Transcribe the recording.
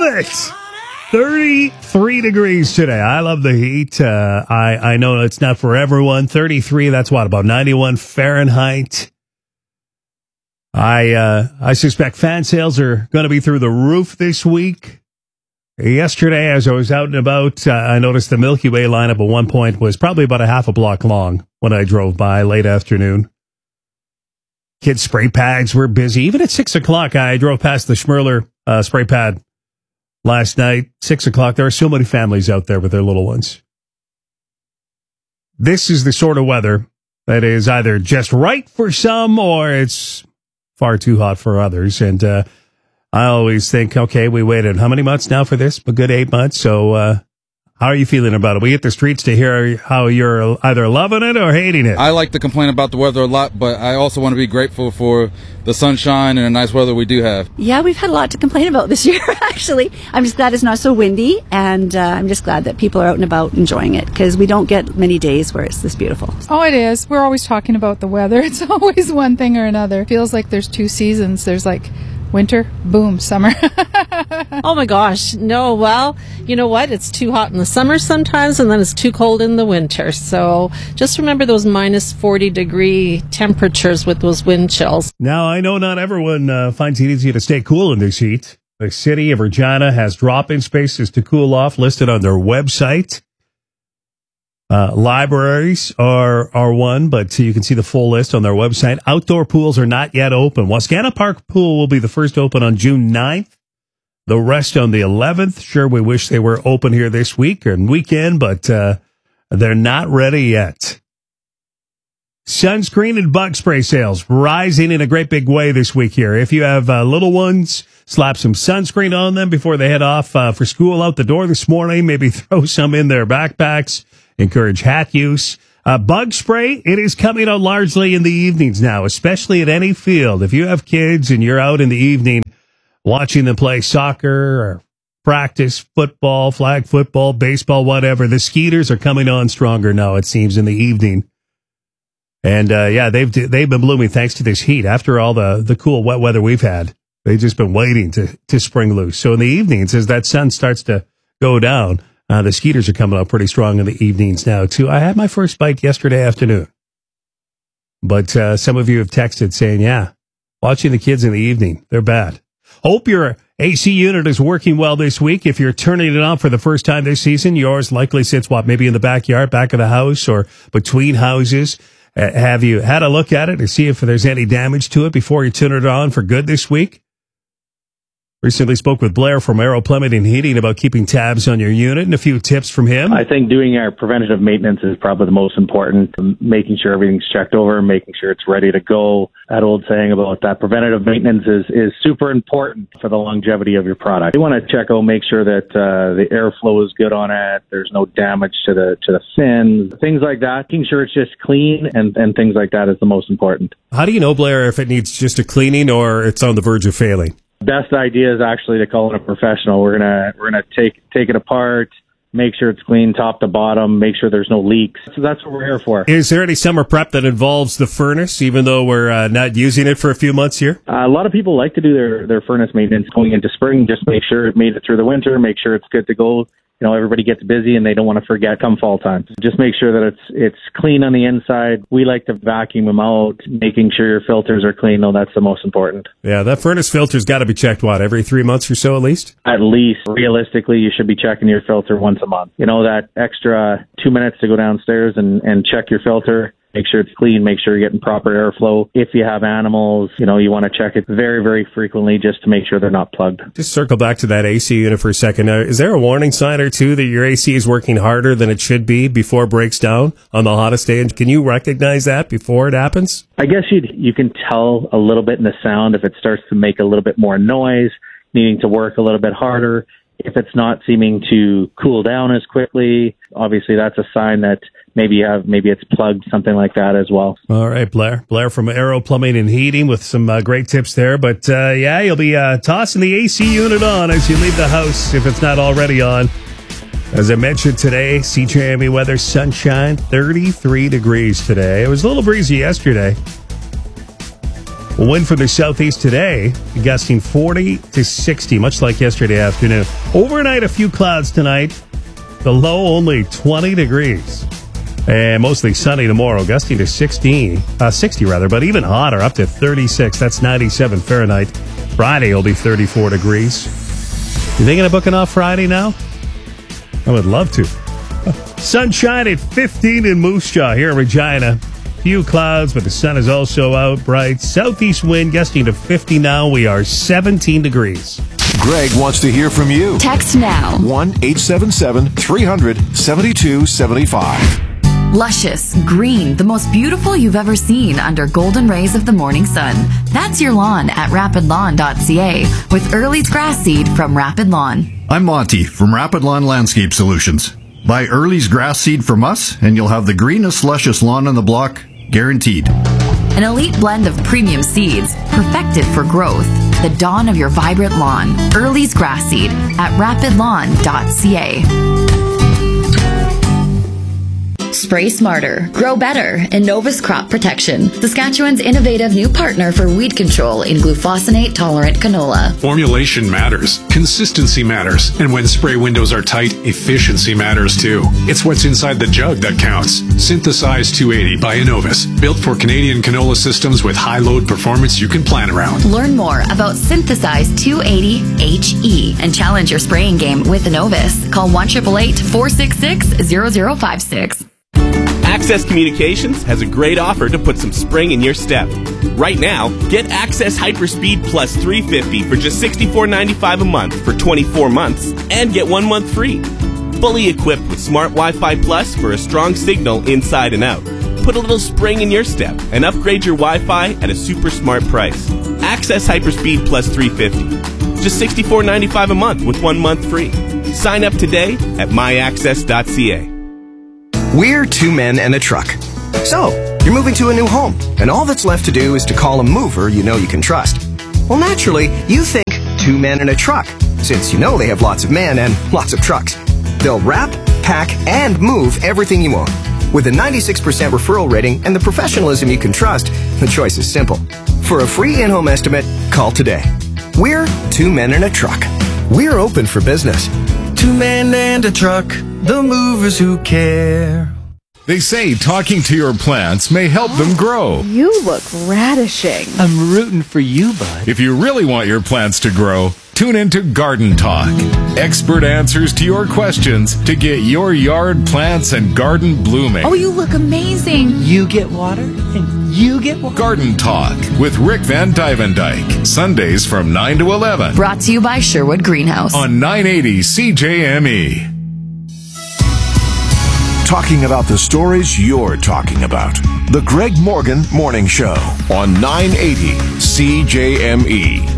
it. 33 degrees today. I love the heat. I know it's not for everyone. 33, that's what, about 91 Fahrenheit. I suspect fan sales are going to be through the roof this week. Yesterday, as I was out and about, I noticed the Milky Way lineup at one point was probably about a half a block long when I drove by late afternoon. Kids' spray pads were busy. Even at 6 o'clock, I drove past the Schmerler spray pad last night. 6 o'clock, there are so many families out there with their little ones. This is the sort of weather that is either just right for some or it's far too hot for others. And I always think, okay, we waited how many months now for this? A good 8 months. So how are you feeling about it? We hit the streets to hear how you're either loving it or hating it. I like to complain about the weather a lot, but I also want to be grateful for the sunshine and the nice weather we do have. Yeah, we've had a lot to complain about this year, actually. I'm just glad it's not so windy, and I'm just glad that people are out and about enjoying it, because we don't get many days where it's this beautiful. Oh, it is. We're always talking about the weather. It's always one thing or another. It feels like there's two seasons. There's like winter, boom, summer. Oh my gosh, no, well, you know what? It's too hot in the summer sometimes, and then it's too cold in the winter. So just remember those minus 40 degree temperatures with those wind chills. Now, I know not everyone finds it easy to stay cool in this heat. The city of Regina has drop-in spaces to cool off listed on their website. Libraries are one, but you can see the full list on their website. Outdoor pools are not yet open. Wascana Park Pool will be the first open on June 9th. The rest on the 11th. Sure, we wish they were open here this week and weekend, but they're not ready yet. Sunscreen and bug spray sales rising in a great big way this week here. If you have little ones, slap some sunscreen on them before they head off for school out the door this morning. Maybe throw some in their backpacks. Encourage hat use. Bug spray, it is coming out largely in the evenings now, especially at any field. If you have kids and you're out in the evening watching them play soccer or practice football, flag football, baseball, whatever, the skeeters are coming on stronger now, it seems, in the evening. And they've been blooming thanks to this heat. After all the cool wet weather we've had, they've just been waiting to spring loose. So in the evenings, as that sun starts to go down, the skeeters are coming up pretty strong in the evenings now, too. I had my first bite yesterday afternoon. But some of you have texted saying, yeah, watching the kids in the evening, they're bad. Hope your AC unit is working well this week. If you're turning it on for the first time this season, yours likely sits, maybe in the backyard, back of the house, or between houses. Have you had a look at it to see if there's any damage to it before you turn it on for good this week? Recently spoke with Blair from Aero Plumbing and Heating about keeping tabs on your unit and a few tips from him. I think doing our preventative maintenance is probably the most important, making sure everything's checked over, making sure it's ready to go. That old saying about that preventative maintenance is super important for the longevity of your product. You want to check out, make sure that the airflow is good on it, there's no damage to the fins, things like that. Making sure it's just clean and things like that is the most important. How do you know, Blair, if it needs just a cleaning or it's on the verge of failing? Best idea is actually to call in a professional. We're gonna take it apart, make sure it's clean top to bottom, make sure there's no leaks. So that's what we're here for. Is there any summer prep that involves the furnace, even though we're not using it for a few months here? A lot of people like to do their furnace maintenance going into spring. Just make sure it made it through the winter, make sure it's good to go. You know, everybody gets busy and they don't want to forget come fall time. Just make sure that it's clean on the inside. We like to vacuum them out, making sure your filters are clean, though. That's the most important. Yeah, that furnace filter's got to be checked, every 3 months or so at least? At least. Realistically, you should be checking your filter once a month. You know, that extra 2 minutes to go downstairs and check your filter. Make sure it's clean, make sure you're getting proper airflow. If you have animals, you want to check it very, very frequently just to make sure they're not plugged. Just circle back to that AC unit for a second. Is there a warning sign or two that your AC is working harder than it should be before it breaks down on the hottest day? And can you recognize that before it happens? I guess you can tell a little bit in the sound if it starts to make a little bit more noise, needing to work a little bit harder. If it's not seeming to cool down as quickly, obviously that's a sign that maybe it's plugged, something like that as well. All right, Blair. Blair from Aero Plumbing and Heating with some great tips there. But you'll be tossing the AC unit on as you leave the house if it's not already on. As I mentioned today, CJME weather, sunshine, 33 degrees today. It was a little breezy yesterday. A wind from the southeast today, gusting 40 to 60, much like yesterday afternoon. Overnight, a few clouds tonight. The low only 20 degrees. And mostly sunny tomorrow, gusting to 60, but even hotter, up to 36. That's 97 Fahrenheit. Friday will be 34 degrees. You thinking of booking off Friday now? I would love to. Sunshine at 15 in Moose Jaw here in Regina. Few clouds, but the sun is also out bright. Southeast wind gusting to 50 now. We are 17 degrees. Greg wants to hear from you. Text now. 1-877-300-7275. Luscious, green, the most beautiful you've ever seen under golden rays of the morning sun. That's your lawn at rapidlawn.ca with Early's grass seed from Rapid Lawn. I'm Monty from Rapid Lawn Landscape Solutions. Buy Early's grass seed from us and you'll have the greenest, luscious lawn on the block, guaranteed. An elite blend of premium seeds, perfected for growth. The dawn of your vibrant lawn. Early's grass seed at rapidlawn.ca. Spray smarter, grow better, Innovus Crop Protection. Saskatchewan's innovative new partner for weed control in glufosinate-tolerant canola. Formulation matters, consistency matters, and when spray windows are tight, efficiency matters too. It's what's inside the jug that counts. Synthesize 280 by Innovus, built for Canadian canola systems with high load performance you can plan around. Learn more about Synthesize 280HE and challenge your spraying game with Innovus. Call 1-888-466-0056. Access Communications has a great offer to put some spring in your step. Right now, get Access Hyperspeed Plus 350 for just $64.95 a month for 24 months and get 1 month free. Fully equipped with Smart Wi-Fi Plus for a strong signal inside and out. Put a little spring in your step and upgrade your Wi-Fi at a super smart price. Access Hyperspeed Plus 350. Just $64.95 a month with 1 month free. Sign up today at myaccess.ca. We're two men and a truck. So, you're moving to a new home, and all that's left to do is to call a mover you know you can trust. Well, naturally, you think two men and a truck, since you know they have lots of men and lots of trucks. They'll wrap, pack, and move everything you own. With a 96% referral rating and the professionalism you can trust, the choice is simple. For a free in-home estimate, call today. We're two men and a truck. We're open for business. Two men and a truck, the movers who care. They say talking to your plants may help them grow. You look radishing. I'm rooting for you, bud. If you really want your plants to grow, tune into Garden Talk. Expert answers to your questions to get your yard plants and garden blooming. Oh, you look amazing. You get water and you get water. Garden Talk with Rick Van Dyvendijk. Sundays from 9 to 11. Brought to you by Sherwood Greenhouse. On 980 CJME. Talking about the stories you're talking about. The Greg Morgan Morning Show on 980 CJME.